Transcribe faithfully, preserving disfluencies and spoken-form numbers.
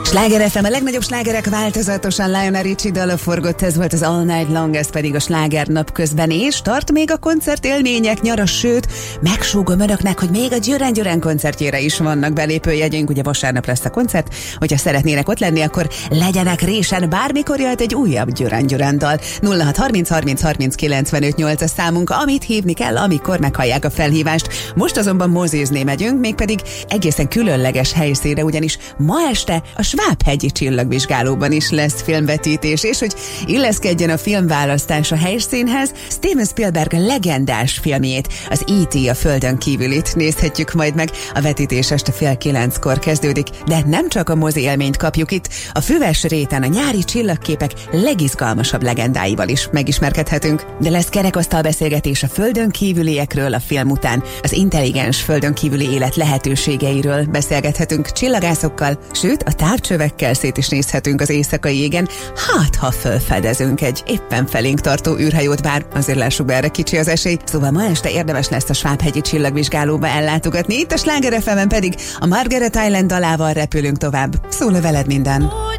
Sláger ef em, a legnagyobb slágerek változatosan. Lionel Richie dala forgott, ez volt az All Night Long, ez pedig a sláger napközben, és tart még a koncertélmények nyara, sőt, megsúgom önöknek, hogy még a Duran Duran koncertjére is vannak belépőjegyünk, ugye vasárnap lesz a koncert, hogyha szeretnének ott lenni, akkor legyenek résen, bármikor jöhet egy újabb Duran Duran dal. nulla hat harminc harminc harminc kilencvenöt nyolc a számunk, amit hívni kell, amikor meghallják a felhívást. Most azonban mozizni megyünk, mégpedig egészen különleges helyszínre, ugyanis ma este a Svábhegyi Csillagvizsgálóban is lesz filmvetítés, és hogy illeszkedjen a filmválasztás a helyszínhez, Steven Spielberg legendás filmjét, az é té a Földön kívülit nézhetjük majd meg. A vetítés este fél kilenckor kezdődik, de nem csak a mozi élményt kapjuk itt, a Füves réten a nyári csillagképek legizgalmasabb legendáival is megismerkedhetünk. De lesz kerekasztal beszélgetés a földön kívüliekről a film után, az intelligens földön kívüli élet lehetőségeiről beszélgethetünk csillagászokkal, sőt a távcsövekkel szét is nézhetünk az éjszakai égen, hát ha felfedezünk egy éppen felénk tartó űrhajót, bár azért lássuk be, erre kicsi az esély. Szóval ma este érdemes lesz a Svábhegyi Csillagvizsgálóba ellátogatni, itt a Sláger ef emen pedig a Margaret Island dalával repülünk tovább. Szól veled minden!